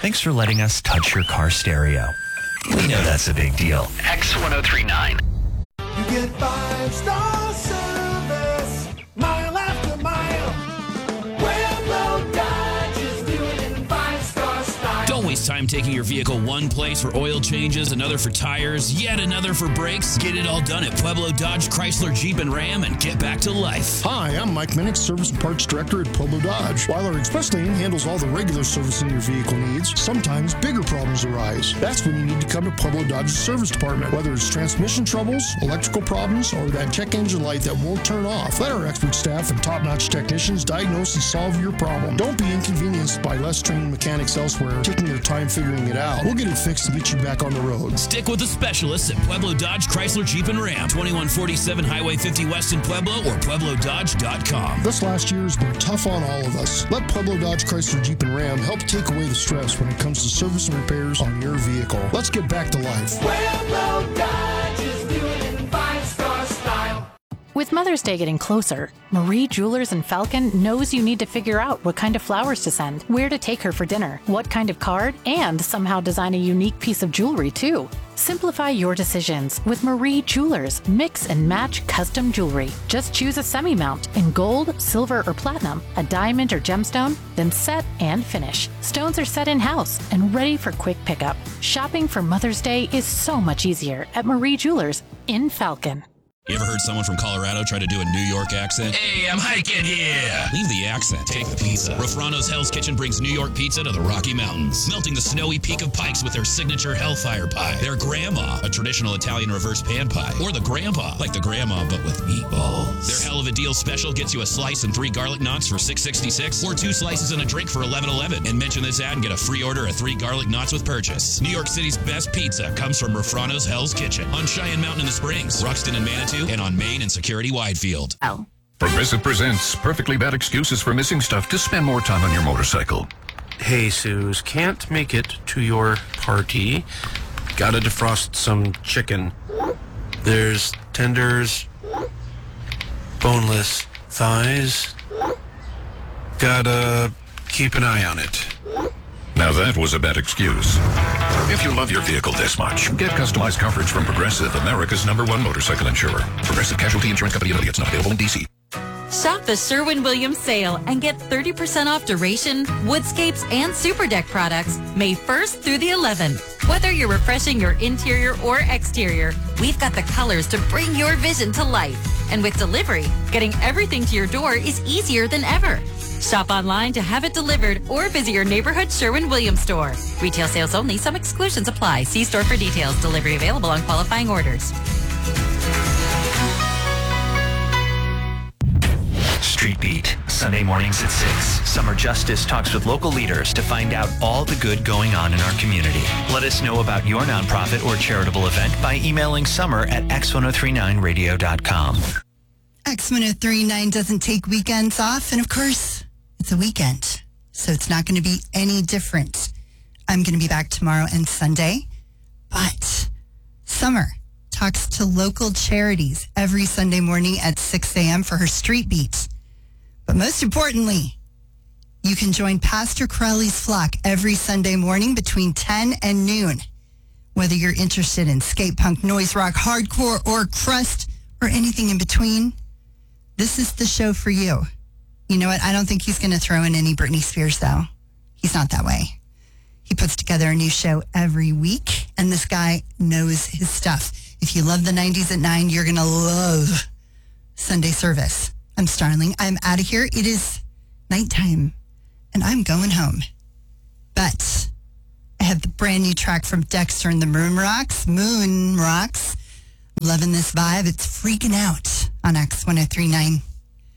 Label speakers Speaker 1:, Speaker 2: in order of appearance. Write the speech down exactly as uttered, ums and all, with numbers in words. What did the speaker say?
Speaker 1: Thanks for letting us touch your car stereo. We know that's a big deal. X ten thirty-nine.
Speaker 2: You get five-star service, mile after mile. Pueblo Dodge is doing it in five-star style.
Speaker 3: Don't waste time taking your vehicle one place for oil changes, another for tires, yet another for brakes. Get it all done at Pueblo Dodge, Chrysler, Jeep, and Ram and get back to life.
Speaker 4: Hi, I'm Mike Minnick, Service and Parts Director at Pueblo Dodge. While our express lane handles all the regular servicing your vehicle needs, sometimes bigger problems arise. That's when you need to come to Pueblo Dodge's service department. Whether it's transmission troubles, electrical problems, or that check engine light that won't turn off, let our expert staff and top-notch technicians diagnose and solve your problem. Don't be inconvenienced by less trained mechanics elsewhere taking their time figuring it out. We'll get it fixed and get you back on the road.
Speaker 3: Stick with the specialists at Pueblo Dodge, Chrysler, Jeep, and Ram. twenty-one forty-seven Highway fifty West in Pueblo or pueblo dodge dot com.
Speaker 4: This last year has been tough on all of us. Let Pueblo Dodge, Chrysler, Jeep, and Ram help take away the stress when it comes to service and repairs on your vehicle. Let's get back to life.
Speaker 2: Pueblo Dodge is doing it in five-star style.
Speaker 5: With Mother's Day getting closer, Marie Jewelers in Falcon knows you need to figure out what kind of flowers to send, where to take her for dinner, what kind of card, and somehow design a unique piece of jewelry too. Simplify your decisions with Marie Jewelers Mix and Match Custom Jewelry. Just choose a semi-mount in gold, silver, or platinum, a diamond or gemstone, then set and finish. Stones are set in-house and ready for quick pickup. Shopping for Mother's Day is so much easier at Marie Jewelers in Falcon.
Speaker 3: You ever heard someone from Colorado try to do a New York accent? Hey, I'm hiking here. Leave the accent. Take the pizza. Rafrano's Hell's Kitchen brings New York pizza to the Rocky Mountains, melting the snowy peak of Pikes with their signature Hellfire pie. Their Grandma, a traditional Italian reverse pan pie. Or the Grandpa, like the Grandma but with meatballs. Their Hell of a Deal special gets you a slice and three garlic knots for six sixty-six, or two slices and a drink for eleven eleven. And mention this ad and get a free order of three garlic knots with purchase. New York City's best pizza comes from Rafrano's Hell's Kitchen on Cheyenne Mountain in the Springs, Ruxton and Manitou, and on Main and Security Widefield.
Speaker 5: Oh.
Speaker 6: Progressive presents perfectly bad excuses for missing stuff to spend more time on your motorcycle.
Speaker 7: Hey, Suze, can't make it to your party. Gotta defrost some chicken. There's tenders, boneless thighs. Gotta keep an eye on it.
Speaker 6: Now that was a bad excuse. If you love your vehicle this much, get customized coverage from Progressive, America's number one motorcycle insurer. Progressive Casualty Insurance Company affiliates, not available in D C.
Speaker 8: Shop the Sherwin-Williams sale and get thirty percent off Duration, Woodscapes, and Super Deck products May first through the eleventh. Whether you're refreshing your interior or exterior, we've got the colors to bring your vision to life. And with delivery, getting everything to your door is easier than ever. Shop online to have it delivered or visit your neighborhood Sherwin-Williams store. Retail sales only. Some exclusions apply. See store for details. Delivery available on qualifying orders.
Speaker 1: Street Beat, Sunday mornings at six. Summer Justice talks with local leaders to find out all the good going on in our community. Let us know about your nonprofit or charitable event by emailing summer at x ten thirty-nine radio dot com.
Speaker 9: X ten thirty-nine doesn't take weekends off, and of course, it's a weekend, so it's not going to be any different. I'm going to be back tomorrow and Sunday, but Summer talks to local charities every Sunday morning at six a.m. for her Street Beat. But most importantly, you can join Pastor Crowley's flock every Sunday morning between ten and noon. Whether you're interested in skate punk, noise rock, hardcore, or crust, or anything in between, this is the show for you. You know what? I don't think he's going to throw in any Britney Spears, though. He's not that way. He puts together a new show every week, and this guy knows his stuff. If you love the nineties at nine, you're going to love Sunday service. I'm Starling. I'm out of here. It is nighttime, and I'm going home. But I have the brand new track from Dexter and the Moon Rocks. Moon Rocks. Loving this vibe. It's freaking out on X ten thirty-nine.